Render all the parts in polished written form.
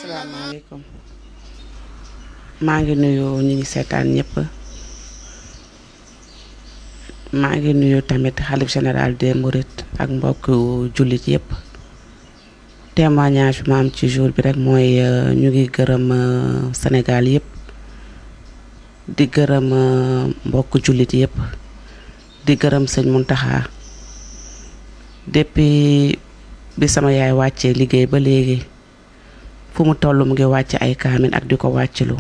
Assalamualaikum. Maa ngi nuyu ñi ngi seetaan ñëpp maa ngi nuyu tamit xalif général des Mourides ak mbokk jullit yëpp témoignage bi ma am ci jour bi rek mooy ñu ngi gërëm Sénégal yëpp di gërëm mbokk jullit yëpp di gërëm sëñ Muntaxa depuis bi sama yaay wàccee liggéey ba léegi fu mu tollu mu ngi wàcc ay kaamin ak di ko wàccilu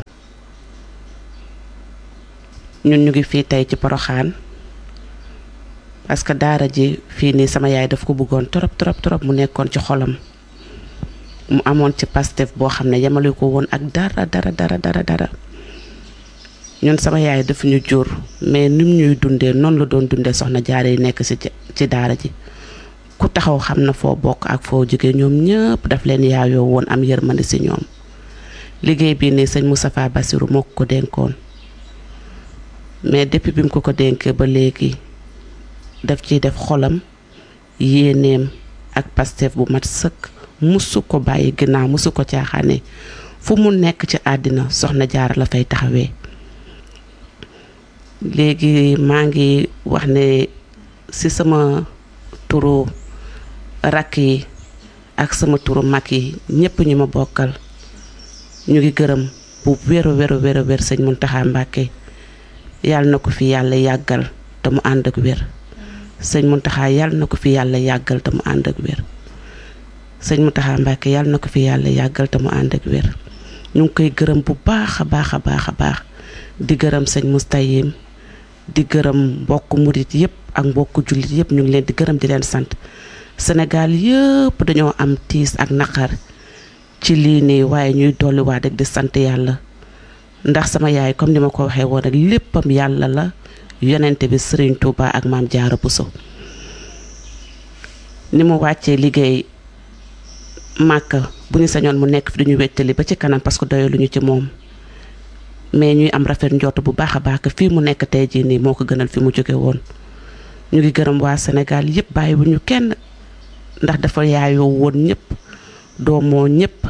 ñun ñu ngi fii tey ci Poroxaan parce que daara ji fii nii sama yaay daf ko bëggoon trop mu nekkoon ci xolam mu amoon ci Pastef boo xam ne yemale ko woon ak dara ñun sama yaay daf ñu jur mais nim ñuy dundee noonu la doon dundee soxna jaare yi nekk ci daara ji ku taxaw xam na foo bokk ak foo jóge ñoom ñëpp daf leen yaayoo woon am yërmande ci ñoom liggéey bii nii sëñ Moustapha Bassirou moo ko dénkoon mais depuis bi mu ko dénkee ba léegi daf ciy def xolam yéeneem ak Pastef bu mat sëkk musu ko bàyyi ginnaaw musu ko caaxaane fu mu nekk ci àddina soxna jaara la fay taxawee léegi maa ngi wax ne ci sama turu rakk yi ak sama turu mag yi ñëpp ñu ma bokkal ñu ngi gërëm bu wér sëñ Muntaxa Mbàkke yàlla na ko fi yàlla yàggal te mu ànd ak wér sëñ Muntaxa yàlla na ko fi yàlla yàggal te mu ànd ak wér sëñ Muntaxa Mbàkke yàlla na ko fi yàlla yàggal te mu ànd ak wér ñu ngi koy gërëm bu baax a baax di gërëm sëñ Mustayim di gërëm mbokk murit yëpp ak mbokk jullit yëpp ñu ngi leen di gërëm di leen sant Sénégal yëpp dañoo am tiis ak naqar ci lii nii waaye ñuy dolliwaat rek di sant yàlla ndax sama yaay comme ni ma ko waxee woon rek léppam yàlla la yonente bi Serigne Touba ak Maam Jaara Buso ni mu wàccee liggéey Màkka bu ñu sañoon mu nekk fi duñu wettali ba ci kanam parce que doyaluñu ci moom mais ñuy am rafet njort bu baax a baax fii mu nekk tey jii nii moo ko gënal fi mu jóge woon ñu ngi gërëm waa Sénégal yëpp bàyyiwuñu kenn ndax dafa yaayoo woon ñëpp doomoo ñëpp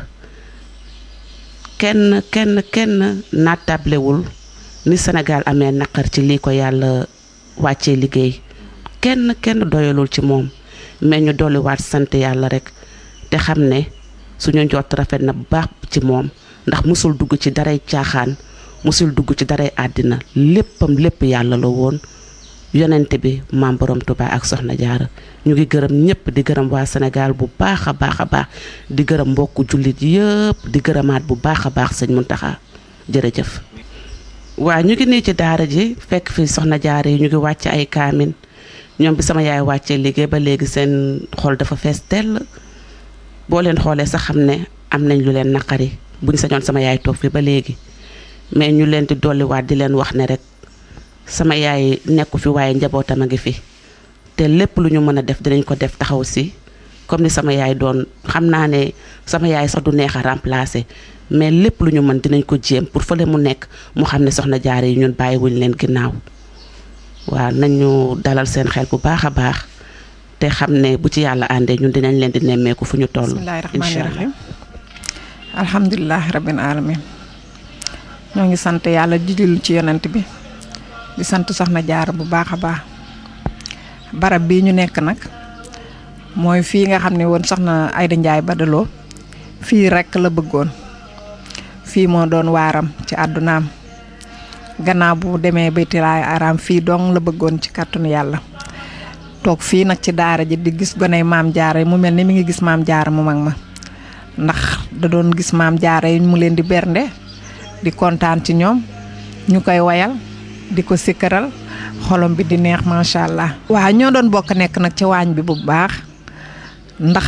kenn naatablewul ni Sénégal amee naqar ci lii ko yàlla wàccee liggéey kenn doyalul ci moom mais ñu dolliwaat sant yàlla rek te xam ne suñu njort rafet na bu baax ci moom ndax musul dugg ci daray caaxaan musul dugg ci daray àddina lépp yàlla la woon yonente bi maam borom Tuubaa ak soxna jaara ñu ngi gërëm ñëpp di gërëm waa Sénégal bu baax a baax di gërëm mbokku jullit yëpp di gërëmaat bu baax a baax sëñ Muntaxa jërëjëf waa ñu ngi nii ci daara ji fekk fi soxna jaara yi ñu ngi wàcc ay kaamin ñoom bi sama yaay wàccee liggéey ba léegi seen xol dafa fees tell boo leen xoolee sax xam ne am nañ lu leen naqari buñ sañoon sama yaay toog fi ba léegi mais ñu leen di dolliwaat di leen wax ne rek sama yaay nekku fi waaye njabootam a ngi fi te lépp lu ñu mën a def dinañ ko def taxaw si comme ni sama yaay doon xam naa ne sama yaay sax du neex a remplacer mais lépp lu ñu mën dinañ ko jéem pour fële mu nekk mu xam ne soxna jaare yi ñun bàyyiwuñ leen ginnaaw waaw nañu dalal seen xel bu baax a baax te xam ne bu ci yàlla àndee ñun dinañ leen di nemmeeku fu ñu toll. bismillaahi rahmaani rahiim alhamdulilah rabbil alamin ñoo ngi sant yàlla di julli ci yonent bi di sant soxna jaara bu baax a baax barab bii ñu nekk nag mooy fii nga xam ne woon soxna Ayda Njaay Badaloo fii rekk la bëggoon fii moo doon waaram ci àddunaam gannaaw bu demee baytilaay araam fii dong la bëggoon ci kàttanu yàlla toog fii nag ci daara ji di gis goney maam jaara yi mu mel ni mi ngi gis maam jaara mu mag ma ndax da doon gis maam jaara yi mu leen di bernde di kontaan ci ñoom ñu koy wayal di ko sikkaral xolom bi di neex macha allah. waaw ñoo doon bokk nekk nag ci waañ bi bu baax ndax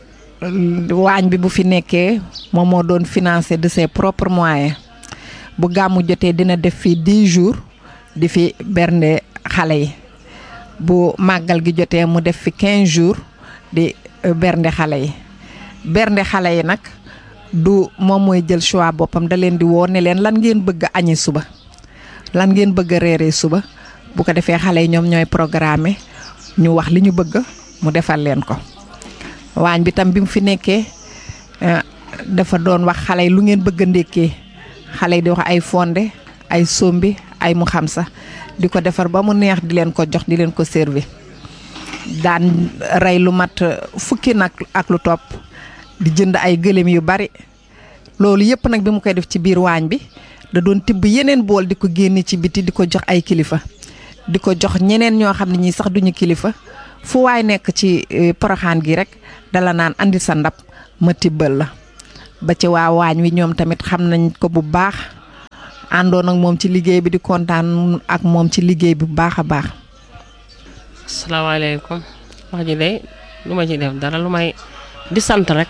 waañ bi bu fi nekkee moom moo doon financé de ses propres moyens bu gàmmu jotee dina def fii 10 jours di fi bernde xale yi bu màggal gi jotee mu def fi 15 jours di bernde xale yi bernde xale yi nag du moom mooy jël choix boppam da leen di woo ne leen lan ngeen bëgg a añi suba lan ngeen bëgg a reeree suba bu ko defee xale yi ñoom ñooy programmer ñu wax li ñu bëgg mu defal leen ko waañ bi tam bi mu fi nekkee dafa doon wax xale yi lu ngeen bëgg a ndékkee xale yi di wax ay fonde ay sombi ay mu xam sax di ko defar ba mu neex di leen ko jox di leen ko servi daan rey lu mat fukki nag ak lu topp di jënd ay gëléem yu bari loolu yëpp nag bi mu koy def ci biir waañ bi da doon tibb yeneen bool di ko génne ci biti di ko jox ay kilifa di ko jox ñeneen ñoo xam ne ñii sax duñu kilifa fu waay nekk ci Porokhane gi rek dala naan andi sa ndab ma tibbal la ba ci waa waañ wi ñoom tamit xam nañ ko bu baax àndoon ak moom ci liggéey bi di kontaan ak moom ci liggéey bi bu baax a baax. asalaamaaleykum wax ji de lu ma ci def dara lu may di sant rek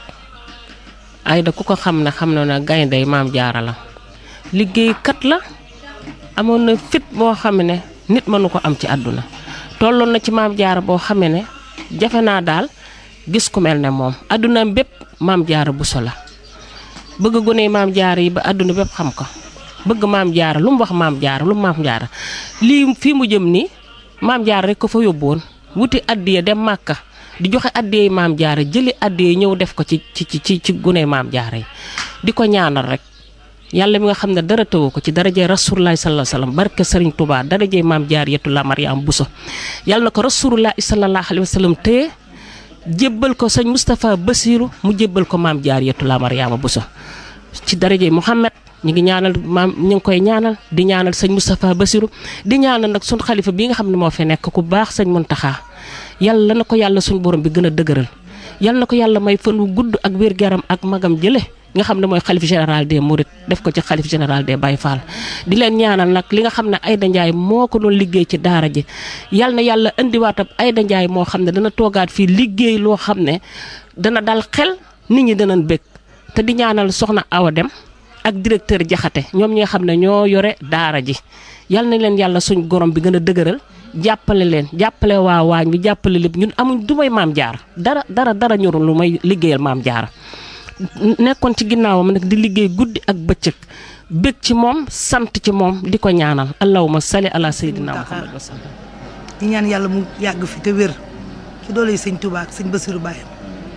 Aida ku ko xam ne xam na ne gaynde Maam Jaara la liggéeykat la amoon na fit boo xam ne nit mënu ko am ci àdduna tolloon na ci Maam Jaara boo xam ne jafe naa daal gis ku mel ne moom àdduna bépp Maam Jaara Buso la bëgg gone Maam Jaara yi ba àdduna bépp xam ko bëgg Maam Jaara lu mu wax Maam Jaara lu mu Maam Jaara lii fii mu jëm nii Maam Jaara rek ko fa yóbboon wuti addiya dem Màkka di joxe addiya Maam Jaara jëli addiya ñëw def ko ci gune Maam Jaara yi di ko ñaanal rek yàlla mi nga xam ne dara tëwu ko ci darajee Rasulullaahi sallallaahu alayhi wa sallam barke Sëriñ Tuubaa darajee Maam Jaariyatu la Mariam Buso yàlla na ko Rasulullaahi sallallaahu alayhi wa sallam téye jébbal ko sëñ Moustapha Bassirou mu jébbal ko Maam Jaariyatu la Mariama Buso ci darajee Muhammad ñu ngi ñaanal maam ñu ngi koy ñaanal di ñaanal sëñ Moustapha Bassirou di ñaanal nag suñ xalifa bi nga xam ne moo fi nekk ku baax sëñ Muntaxa yàlla na ko yàlla suñ borom bi gën a dëgëral yàlla na ko yàlla may fan wu gudd ak wér-gu-yaram ak magam jële nga xam ne mooy xalif général des Mourides def ko ci xalif général des Baye Fall di leen ñaanal nag li nga xam ne Aida Ndiaye moo ko doon liggéey ci daara ji yàlla na yàlla indiwaatab Aida Ndiaye moo xam ne dana toogaat fii liggéey loo xam ne dana dal xel nit ñi danañ bëgg te di ñaanal soxna Awa Dem ak directeur Jaxate ñoom ñi nga xam ne ñoo yore daara ji yal na leen yàlla suñ gorom bi gën a dëgëral jàppale leen jàppale waa waañ bi jàppale lépp ñun amuñ du may Maam Jaara dara ñorul lu may liggéeyal Maam Jaara nekkoon ci ginnaawam nag di liggéey guddi ak bëccëg bëgg ci moom sant ci moom di ko ñaanal allahumma salli ala sayyidina Muhammad wa sallam di ñaan yàlla mu yàgg fi te wér ci doole yi sëñ Touba ak sëñ Bassirou Bayam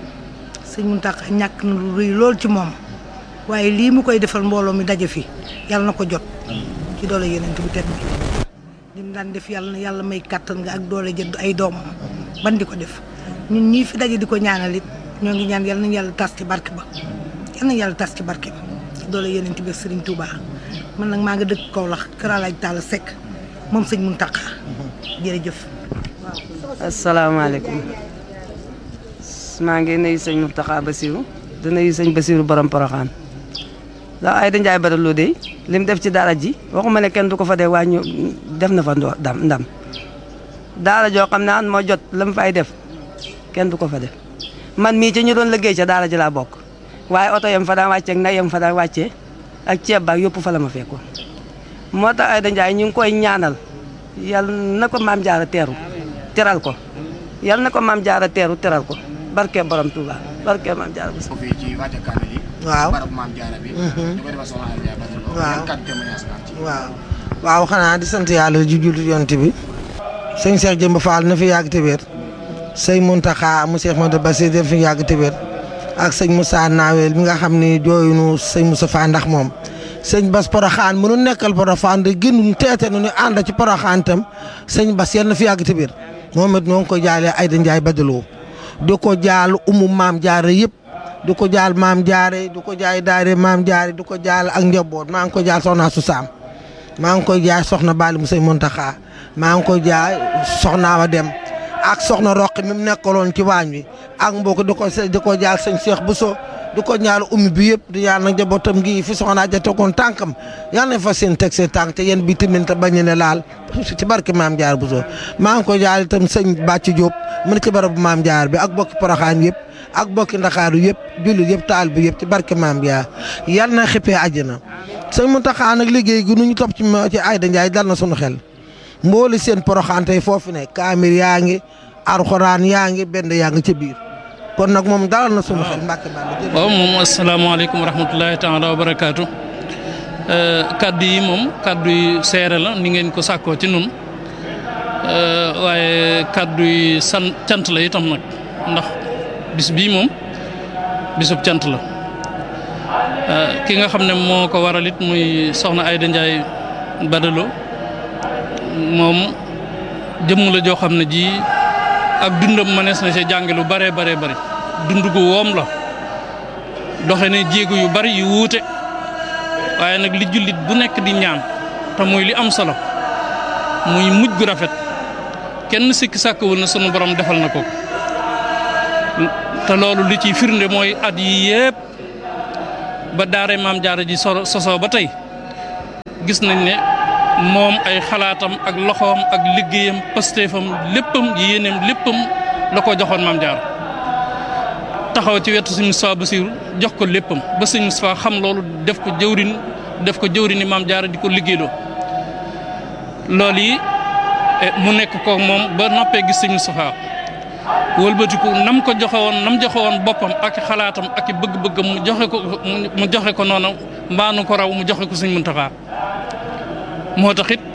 sëñ Mountakha ñàkk na lu rëy lool ci moom waaye lii mu koy defal mbooloo mi daje fi yàlla na ko jot ci doole yeneen bu tedd bi li mu daan def yàlla na yàlla may kàttan nga ak doole jënd ay doomam ban di ko def ñun ñii fi daje di ko ñaanal it ñoo ngi ñaan yàlla nañu yàlla tas ci barke ba yàlla nañu yàlla tas ci barke ba ci doole yeneen bi Serigne Touba man nag maa nga dëkk Kaolack Kër Alaaj Talla Seck moom sëñ Mountakha jërëjëf. asalaamaaleykum maa ngi nuyu sëñ Mountakha Bassirou di nuyu sëñ Bassirou borom Porokhane ndax Aida Ndiaye Badara de lim def ci daara ji waxuma ne kenn du ko fa dee waaye ñu def na fa ndam daara joo xam ne an moo jot la mu fay def kenn du ko fa def man mii ci ñu doon liggéey ca daara ji laa bokk waaye oto yam fa daan wàccee ak nag yam fa daan wàccee ak ceeb baak yëpp fa la ma fekkoon moo tax Aida Ndiaye ñu ngi koy ñaanal yal na ko Maam Jaara teral ko yal na ko Maam Jaara teral ko barke borom Touba barke Maam Jaara bu fii ci wàcce kaamil yi waaw barab Maam Jaara bi ñu koy defal soxna Aida Ndiaye Badara waaw xanaa di sant yàlla ju jullit yonent bi sëñ Cheikh Jëmb Fall na fi yàgg te wér sëñ Mountakha mu Cheikh Modou Bassir na fi yàgg te wér ak sëñ Moussa Nawel mi nga xam ne jooyunu sëñ Moussa Fa ndax moom sëñ Bass Porokhane mënu nekkal Porokhane de gënuñ teete nu ñu ànd ci Porokhane tam sëñ Bass yal na fi yàgg te wér moom it noo ngi ko jaalee Aida Ndiaye Badara di ko jaal Maam Jaara yëpp di ko jaal Maam Jaara di ko jaay daare Maam Jaara di ko jaal ak njaboot maa ngi ko jaal soxna su Saam maa ngi koy jaay soxna Bali mu sëñ Mountakha maa ngi koy jaay soxna Awa Dem ak soxna Roqi mi mu nekkaloon ci waañ wi ak mbokk di ko jaal sëñ Cheikh Bousso di ko ñaal ummi bi yëpp di ñaan nag njabootam gi fi soxna ja tegoon tànkam yal na fa seen teg seen tànk te yéen bi tamit te bañ ne laal ci barke Maam Jaara Bousso maa ngi koy jaal itam sëñ Bàcc Diop mu ne ci barabu Maam Jaara bi ak bokki Porokhane yëpp ak bokki Ndakaaru yëpp jullit yëpp taal bi yëpp ci barke Maam Jaara yal na xippee àjjana sëñ Mountakha nag liggéey gi nu ñu topp ci Aida Ndiaye dal na sunu xel mbooli seen Porokhane tey foofu ne kaamir yaa ngi alxuraan yaa ngi benn yaa ngi ca biir kon nag moom dalal na sunu xel Mbàkke Bàll. waaw moom asalaamaaleykum wa rahmatulahi taala wa barakaatu kaddu yi moom kaddu yi seere la ni ngeen ko sàkkoo ci nun waaye kaddu yi cant la itam nag ndax bis bii moom bisub cant la ki nga xam ne moo ko waral it muy soxna Ayda Ndiaye Badalo moom jëmm la joo xam ne ji ak dundam mënees na ci jànge lu bare bare bari dund gu woom la doxe ne jéego yu bari yu wuute waaye nag li jullit bu nekk di ñaan te muy li am solo muy mujj gu rafet kenn sikki sàkkawul na sunu borom defal na ko te loolu li ciy firnde mooy at yi yépp ba daare maam jaara ji sosoo ba tey gis nañ ne moom ay xalaatam ak loxoom ak liggéeyam pastéefam léppam yéeneem léppam la ko joxoon maam jaara taxaw ci wetu sëñ Moustapha Bassirou jox ko léppam ba sëñ Moustapha xam loolu def ko jëwrini maam jaara di ko liggéeyloo loolu yi mu nekk ko moom ba noppee gis sëñ Moustapha wëlbatiku nam ko joxe woon boppam ak xalaatam ak bëgg-bëggam mu joxe ko noonu mbaanu ko raw mu joxe ko sëñ Muntaxa moo tax it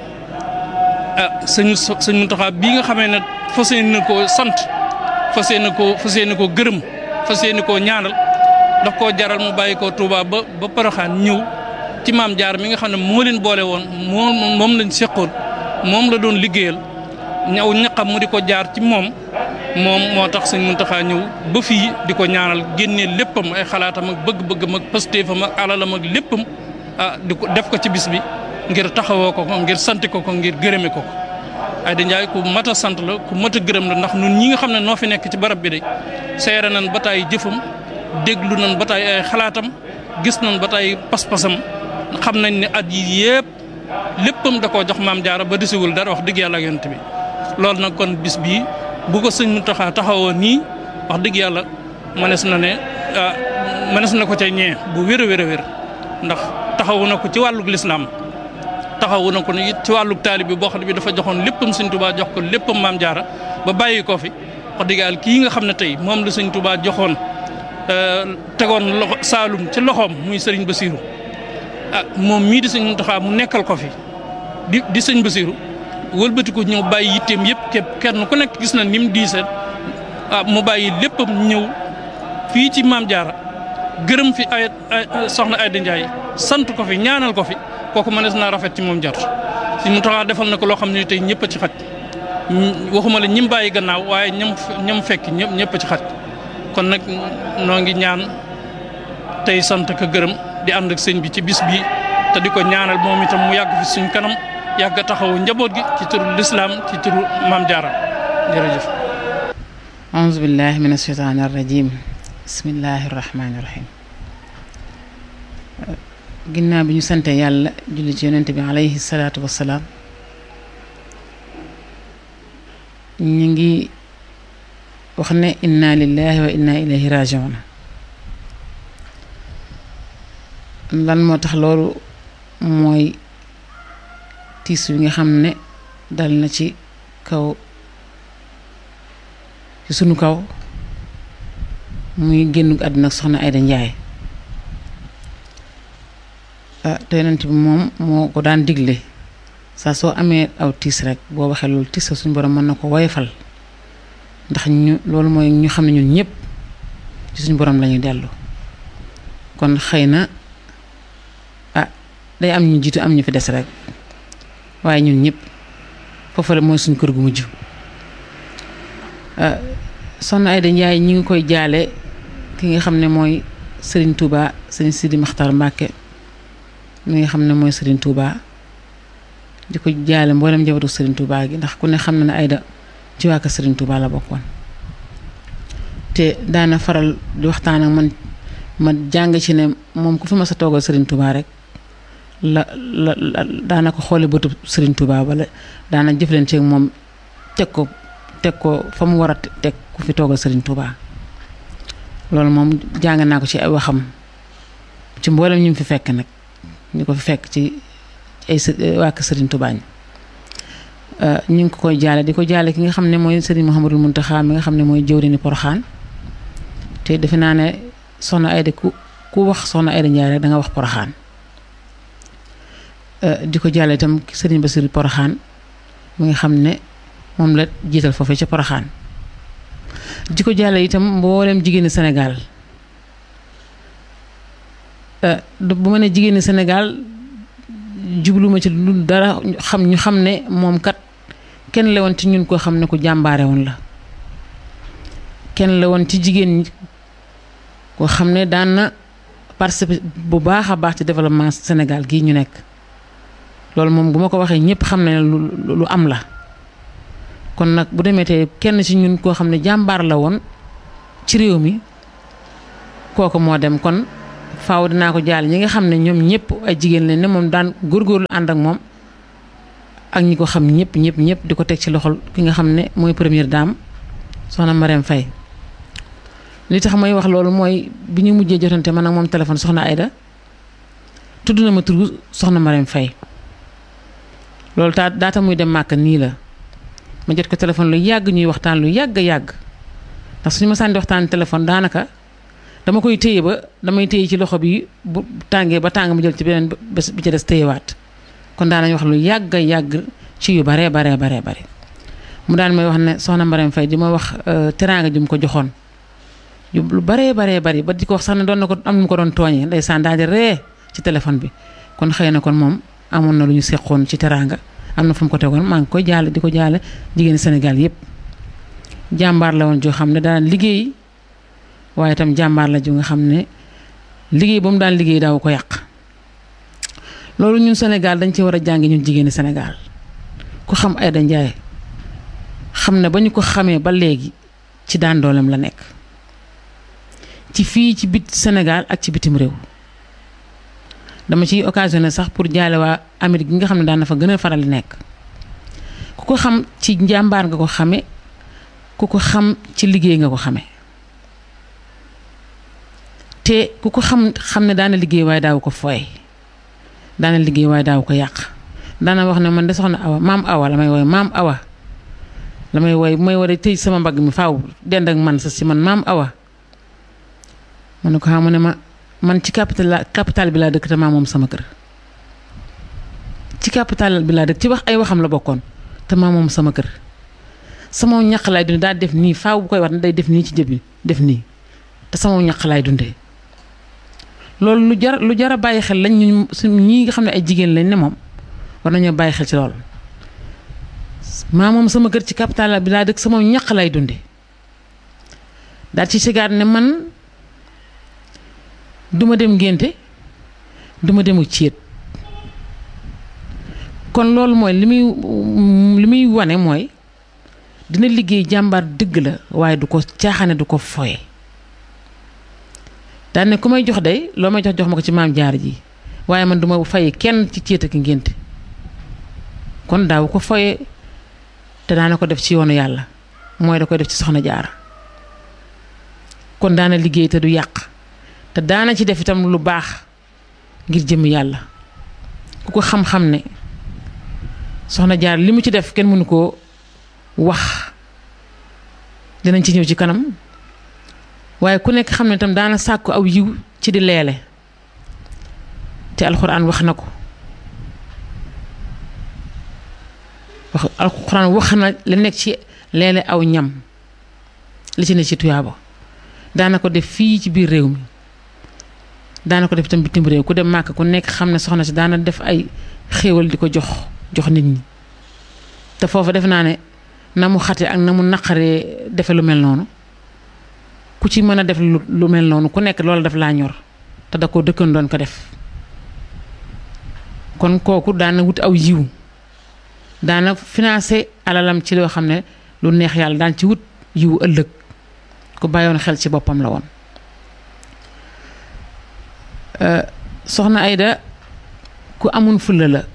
sëñ Muntaxa bii nga xamee ne fas yéene koo sant fas yéene koo gërëm fas yéene koo ñaanal daf koo jaral mu bàyyi koo Touba ba Poroxaan ñëw ci maam jaar mi nga xam ne moo leen boole woon moom lañ seqoon moom la doon liggéeyal ñaw ñaqam mu di ko jaar ci moom moo tax sëñ Muntaxa ñëw ba fii di ko ñaanal génnee léppam ay xalaatam ak bëgg-bëggam ak pastéefam ak alalam ak léppam di ko def ko ci bis bi ngir taxawoo ko ngir sant ko ngir gërëme ko Ayda Ndiaye ku mat a sant la ku mat a gërëm la ndax nun ñi nga xam ne noo fi nekk ci barab bi de seere nañ ba taay jëfam déglu nañ ba taay ay xalaatam gis nañ ba taay pas-pasam xam nañ ne at yi yépp léppam da koo jox maam jaara ba desiwul dara wax dëgg yàlla ak yonent bi loolu nag kon bis bii bu ko sëñ Muntaxa taxawoo nii wax dëgg yàlla mënees na ko ca ñee bu wér a wér ndax taxawu na ko ci wàllug lislaam taxawu na ko it ci wàllug taalib bi boo xam ne bi dafa joxoon léppam sëñ Tuubaa jox ko léppam maam jaara ba bàyyi ko fi wax dëgg yàlla kii nga xam ne tey moom la sëñ Tuubaa joxoon tegoon loxo Saalum ci loxoom muy sëriñ Basiiru moom mii di sëñ Muntaxa mu nekkal ko fi di sëñ Basiiru wëlbati ko ñëw bàyyi yitteem yëpp képp kenn ku nekk gis na ni mu diisee mu bàyyi léppam ñëw fii ci maam jaara gërëm fi ay soxna Ayda Ndiaye sant ko fi ñaanal ko fi kooku mënees naa rafet ci moom jar si mu taxaa defal na ko loo xam ne tey ñëpp a ci xaj waxuma la ñim bàyyi gannaaw waaye ñam fekk ñëpp a ci xaj kon nag noo ngi ñaan tey sant ko gërëm di ànd ak sëñ bi ci bis bi te di ko ñaanal moom itam mu yàgg fi suñ kanam yàgg taxawu njaboot gi ci turu lislaam ci turu maam jaara jërëjëf auzu billahi min asheytaani arrajim bismillahi rahmaani rahim ginnaaw bi ñu sante yàlla julli ci yonent bi alayhi salaatu wassalaam ñu ngi wax ne inna lillahi wa inna ilayhi rajiun lan moo tax loolu mooy tiis wi nga xam ne dal na ci sunu kaw muy génn àdduna ak soxna Ayda Ndiaye te yonent bi moom moo ko daan digle saa soo amee aw tiis rek boo waxee loolu tiis sa suñu borom mën na ko woyofal ndax loolu mooy ñu xam ne ñun ñëpp ci suñu borom lañuy dellu kon xëy na day am ñu jiitu am ñu fi des rek waaye ñun ñëpp foofu mooy suñu kër gu mujj soxna Ayda Ndiaye ñi ngi koy jaale ki nga xam ne mooy Serigne Touba Serigne Sidi Maxtar Mbàkke mi nga xam ne mooy Serigne Touba di ko jaale mboolem njabootu Serigne Touba gi ndax ku ne xam na ne Ayda ci waa kër Serigne Touba la bokkoon te daana faral di waxtaan ak man ma jàng ci ne moom ku fi ma sa toogal Serigne Touba rek la daana ko xoole bëtu Serigne Touba wala daana jëflante ak moom teg ko fa mu war a teg ku fi toogal Serigne Touba loolu moom jàng naa ko ci ay waxam ci mboolem ñu fi fekk nag ñu ko fi fekk ci ay waa kër Serigne Touba ñi ñu ngi ko koy jaale di ko jaale ki nga xam ne mooy Serigne Mouhamadou Mountakha mi nga xam ne mooy jëwriñu Poroxaan te defe naa ne soxna Ayda ku wax soxna Ayda Ndiaye rek da nga wax Poroxaan di ko jaale itam Serigne Bassirou Poroxaan mi nga xam ne moom la jiital foofee ca Poroxaan di ko jaale itam mboolem jigéenu Sénégal bu ma ne jigéeni Sénégal jubluma ci lu dara ñu xam ne moom kat kenn la woon ci ñun koo xam ne ku jàmbaare woon la kenn la woon ci jigéen ñi koo xam ne daan na participer bu baax a baax ci développement Sénégal gii ñu nekk loolu moom bu ma ko waxee ñëpp xam ne lu am la kon nag bu demee tey kenn ci ñun koo xam ne jàmbaar la woon ci réew mi kooku moo dem kon faaw dinaa ko jaale ñi nga xam ne ñoom ñëpp ay jigéen lañ ne moom daan góorgóorlu ànd ak moom ak ñi ko xam ñëpp di ko teg ci loxol ki nga xam ne mooy première dame soxna Marème Faye li tax may wax loolu mooy bi ñu mujjee jotante man ak moom téléphone soxna Aïda tudd na ma tur soxna Marème Faye loolu daata muy dem màkk nii la ma jot ko téléphone lu yàgg ñuy waxtaan lu yàgg ndax suñu ma sànni waxtaan téléphone daanaka dama koy téye ba damay téye ci loxo bi bu tàngee ba tàng ma jël ci beneen bés bi ci des téyewaat kon daanañ wax lu yàgg ci yu bare mu daan may wax ne soxna Marème Faye di ma wax teraanga ju mu ko joxoon lu bare bari ba di ko wax sax ne doon na ko am nu mu ko doon tooñee ndeysaan daal di ree ci téléphone bi kon xëy na kon moom amoon na lu ñu seqoon ci teraanga am na fu mu ko tegoon maa ngi koy jaale di ko jaale jigéeni Sénégal yépp jàmbaar la woon joo xam ne daan liggéey waaye itam jàmbaar la ju nga xam ne liggéey ba mu daan liggéey daaw ko yàq loolu ñun Sénégal dañ ci war a jàngi ñun jigéeni Sénégal ku xam Aïda Ndiaye xam ne ba ñu ko xamee ba léegi ci daan dooleem la nekk ci fii ci bit Sénégal ak ci bitim réew dama ciy occasionné sax pour jaale waa Amérique gi nga xam ne daan na fa gën a faral di nekk ku ko xam ci njàmbaar nga ko xame ku ko xam ci liggéey nga ko xame te ku ko xam ne daana liggéey waaye daaw ko fooy daana liggéey waaye daaw ko yàq daana wax ne man de soxna Awa maam Awa la may wooy maam Awa la may wooy bu may war a tëj sama mbagg mi faaw dend ak man sa si man maam Awa ma ne ko xam ne man ci capital bi laa dëkk te maa moom sama kër ci capital bi laa dëkk ci wax ay waxam la bokkoon te maa moom sama kër sama ñaq laay dundee daa def nii faaw bu koy wax ne day def nii ci jëbi def nii te sama ñaq laay dundee loolu lu jar a bàyyi xel lañ ñu ñi nga xam ne ay jigéen lañ ne moom war nañoo bàyyi xel ci loolu maa moom sama kër ci capital bi laa dëkk sama ñaq laay dundee daal ci sigaat ne man duma dem ngénte duma demu céet kon loolu mooy li muy wane mooy dina liggéey jàmbaar dëgg la waaye du ko caaxaane du ko foye daan ne ku may jox day loo may jox ma ko ci maam jaar ji waaye man duma fay kenn ci céet ak ngénte kon daaw ko foye te daana ko def ci yoonu yàlla mooy da koy def ci soxna jaara kon daana liggéey te du yàq te daana ci def itam lu baax ngir jëm yàlla ku ko xam-xam ne soxna jaar li mu ci def kenn mënu koo wax dinañ ci ñëw ci kanam waaye ku nekk xam ne itam daana sàkku aw yiw ci di leele te alxuraan wax na ko alxuraan wax na li nekk ci leele aw ñam li ci ne ci tuyaaba daana ko def fii ci biir réew mi daana ko def itam bitim réew ku dem màkk ku nekk xam ne soxna si daana def ay xéewal di ko jox nit ñi te foofu def naa ne na mu xate ak na mu naqaree defe lu mel noonu ku ci mën a def lu mel noonu ku nekk loolu daf laa ñor te da ko dëkkan doon ko def kon kooku daana wut aw yiw daana financé alalam ci loo xam ne lu neex yàlla daan ci wut yiw ëllëg ku bàyyoon xel ci boppam la woon soxna Aïda ku amun fulla la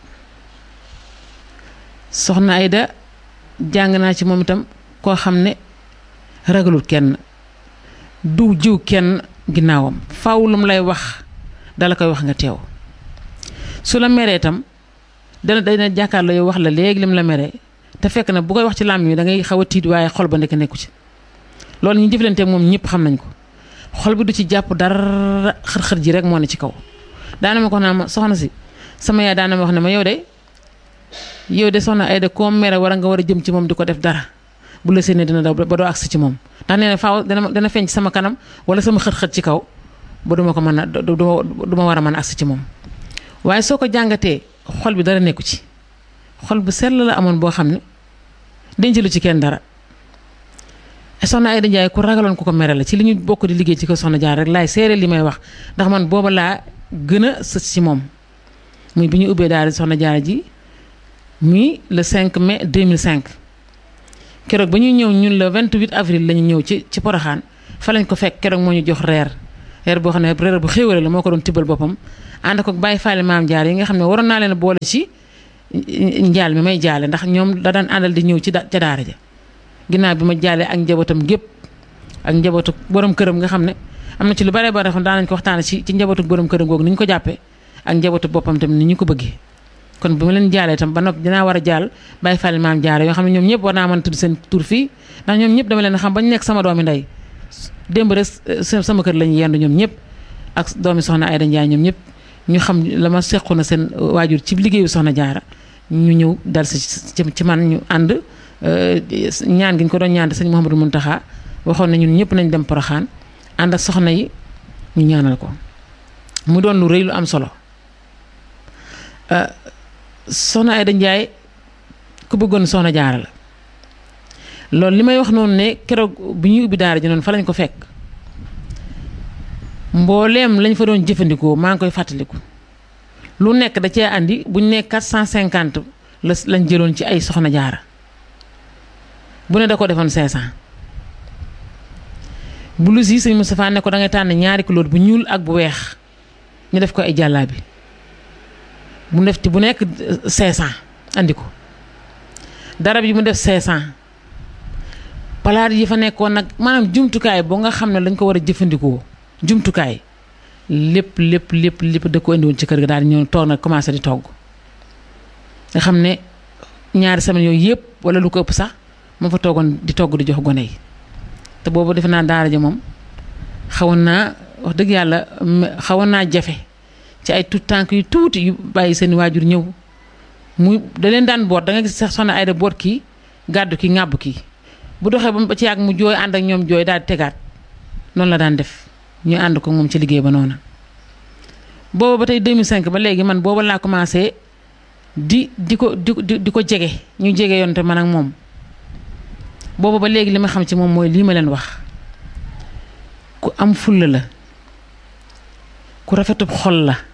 soxna Aïda jàng naa ci moom itam koo xam ne ragalul kenn du jiw kenn ginnaawam faaw lu mu lay wax dala koy wax nga teew su la meree itam dana jàkkaarloo yow wax la léegi lim la meree te fekk na bu koy wax ci làmmiñ wi da ngay xaw a tiit waaye xol ba nekku ci loolu ñu jëflanteeg moom ñëpp xam nañ ko xol bi du ci jàpp dara xër-xër ji rek moo ne ci kaw daana ma ko naa ma soxna si sama yaay daana ma wax ne ma yow de soxna Aïda koo mere war nga war a jëm ci moom di ko def dara bu la séenee dina daw ba doo agsi ci moom ndax nee na faaw dana feeñ ci sama kanam wala sama xët-xët ci kaw ba duma ko mën a duma war a mën a agsi ci moom waaye soo ko jàngatee xol bi dara nekku ci xol bu sell la amoon boo xam ne dencalu ci kenn dara soxna Aïda Ndiaye ku ragaloon ku ko mere la ci li ñu bokk di liggéey ci ko soxna Jaara rek laay seere li may wax ndax man booba laa gën a sës ci moom muy bi ñu ubbee daara soxna Jaara ji muy le 5 mai 2005 keroog ba ñuy ñëw ñun le 28 avril la ñu ñëw ci Porokhane fa lañ ko fekk keroog moo ñu jox reer boo xam ne reer bu xéwale la moo ko doon tibbal boppam ànd ko Baye Fall Maam Jaara yi nga xam ne waroon naa leen boole ci njaal mi may jaale ndax ñoom da daan àndal di ñëw ca daara ja ginnaaw bi ma jaalee ak njabootam gépp ak njabootu borom këram nga xam ne am na ci lu bare bare xam daan nañ ko waxtaane ci njabootu borom këram googu ni ñu ko jàppee ak njabootu boppam tamit ni ñu ko bëggee kon bu ma leen jaalee tam ba noppi dinaa war a jaal Baye Fall Maam Jaara yoo xam ne ñoom ñëpp war naa mën a tudd seen tur fii ndax ñoom ñëpp dama leen xam bañ nekk sama doomi ndey démb rek sama kër lañu yendu ñoom ñëpp ak doomi soxna Aïda Ndiaye ñoom ñëpp ñu xam la ma sequ na seen waajur ci liggéeyu soxna Jaara ñu ñëw dal si ci man ñu ànd ñaan gi ñu ko doon ñaan sëñ Mouhamadou Mountakha waxoon na ñun ñëpp nañ dem Porokhane ànd ak soxna yi ñu ñaanal ko mu doon lu rëy lu am solo soxna Aïda Ndiaye ku bëggoon soxna Jaara la loolu li may wax noonu ne keroog bi ñuy ubbi daara ji noonu fa lañ ko fekk mbooleem lañ fa doon jëfandikoo maa ngi koy fàttaliku lu nekk da cee andi buñ ne 450 lañ jëloon ci ay soxna Jaara bu ne da ko defoon 500 blouse yi sëñ Moustapha ne ko da ngay tànn ñaari couleur bu ñuul ak bu weex ñu def ko ay jàllaabi bu def ci bu nekk 500 andi ko darab yi mu def 500 palaat yi fa nekkoon nag maanaam jumtukaay boo nga xam ne lañ ko war a jëfandikoo jumtukaay lépp da ko indi woon ci kër ga daal di ñëw toog nag commencé di togg nga xam ne ñaari semaine yooyu yëpp wala lu ko ëpp sax moo fa toogoon di togg di jox gone yi te boobu defe naa daara ja moom xawoon naa wax dëgg yàlla xawoon naa jafe ci ay tout tànk yu tuuti yu bàyyi seen waajur ñëw muy da leen daan boot da nga gis sax soxna Aïda boot kii gàddu kii ŋàbb kii bu doxee ba ci yàgg mu jooy ànd ak ñoom jooy daal di tegaat noonu la daan def ñu ànd ko moom ci liggéey ba noonu booba ba tey 2005 ba léegi man booba laa commencé di ko jege ñu jege yoon te man ak moom booba ba léegi li ma xam ci moom mooy lii ma leen wax ku am fulla la ku rafetub xol la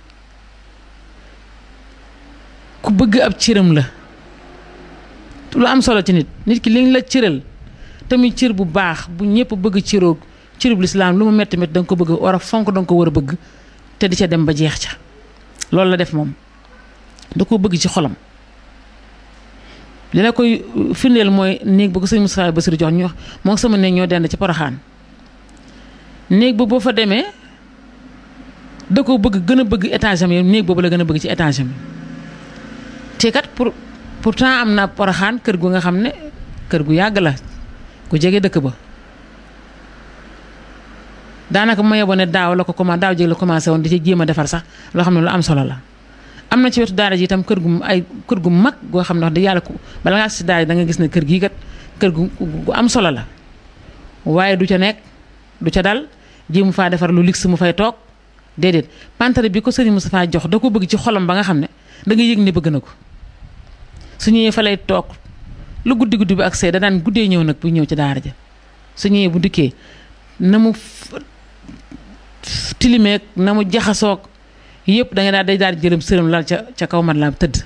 ku bëgg ab cëram la lu am solo ci nit ki liñ la cëral tamit cër bu baax bu ñëpp bëgg cëroog cërub lislaam lu mu metti metti da nga ko bëgg war a fonk da nga ko war a bëgg te di ca dem ba jeex ca loolu la def moom da ko bëgg ci xolam li la koy firndeel mooy néeg ba ko sëñ Moustapha Bassirou jox ñu moo sama néeg ñoo dend ci Porokhane néeg ba boo fa demee da ko bëgg gën a bëgg étage am yi néeg boobu la gën a bëgg ci étage am te kat pourtant am na Porokhane kër gu nga xam ne kër gu yàgg la ku jege dëkk ba daanaka ma yeboo ne daaw jéeg la commencé woon di ci jéem a defar sax loo xam ne lu am solo la am na ci wetu daara ji itam kër gu mag goo xam ne wax dëgg yàlla ku bala ngaa si daara ji da nga gis ne kër gii kat kër gu am solo la waaye du ca nekk du ca dal jéemu faa defar lu luxe mu fay toog déedéet pantare bi ko sëriñ Moustapha jox da ko bëgg ci xolam ba nga xam ne da nga yëg ne bëgg na ko su ñëwee fa lay toog lu guddi bi ak see da daan guddee ñëw nag bu ñëw ci daara ja su ñëwee bu dikkee na mu tilimeeg na mu jaxasoog yëpp da nga daal di jëlëm sërëm lal ca kaw mat la tëdd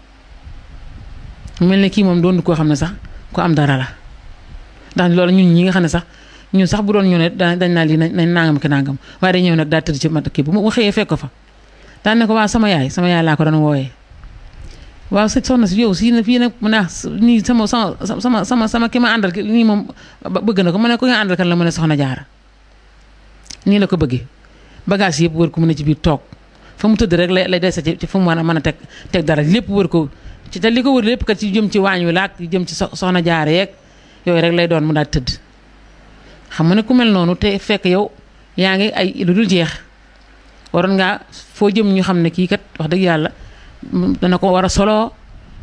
mel ne kii moom doon koo xam ne sax ku am dara la ndax loolu ñun ñi nga xam ne sax ñun sax bu doon ñu ne dañ naa lii nañ nangam ki nangam waaye day ñëw nag daal tëdd ci mat kii bu ma xëyee fekk ko fa daan ne ko waaw sama yaay laa ko doon wooyee waaw soxna si yow si na fii nag mu ne nii sama ki ma àndal nii moom bëgg na ko mu ne ko nga àndal kan la mu ne soxna Jaara nii la ko bëggee bagage yëpp wër ko mu ne ci biir toog fa mu tëdd rek lay des ci fa mu mën a teg dara lépp wër ko ci te li ko wër lépp kat ci jëm ci waañ wi laak jëm ci soxna Jaara yeeg yooyu rek lay doon mu daal tëdd xam nga ne ku mel noonu te fekk yow yaa ngi ay lu dul jeex waroon ngaa foo jëm ñu xam ne kii kat wax dëgg yàlla dana ko war a soloo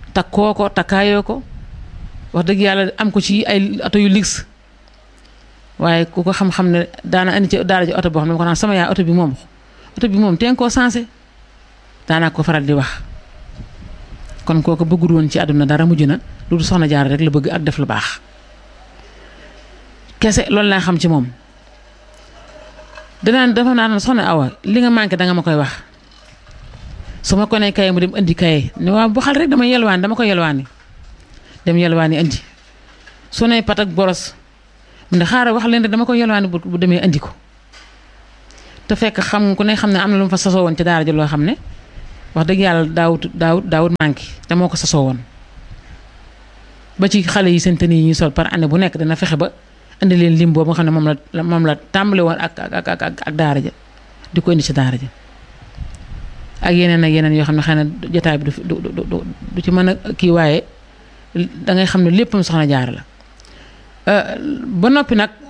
takkaayoo ko wax dëgg yàlla am ko ci ay oto yu luxe waaye ku ko xam-xam ne daana andi ci daara ji oto boo xam ne ko naan sama yaay oto bi moom teen koo sensé daanaa ko faral di wax kon kooku bëggul woon ci àdduna dara mujj na lu du soxna Jaara rek la bëgg ak def lu baax kese loolu laa xam ci moom dafa naan soxna Awa li nga manqué danga ma koy wax su ma ko nee kaye mu dem indi kaye ne waaw bu xal rek dama ko yelwaani dem yelwaani indi su ne pat ak boros mu ne xaaral wax leen rek dama ko yelwaani bu demee indi ko te fekk xam ku ne xam ne am na lu mu fa sasoo woon ci daara ji loo xam ne wax dëgg yàlla daawut manqué te moo ko sasoo woon ba ci xale yi seen tenue yi ñuy sol par année bu nekk dana fexe ba indi leen lim boobu nga xam ne moom la tàmbale woon ak daara ja di ko indi ci daara ja ak yeneen yoo xam ne xëy na jotaay bi du ci mën a kii waaye dangay xam ne léppam soxna Jaara la ba noppi nag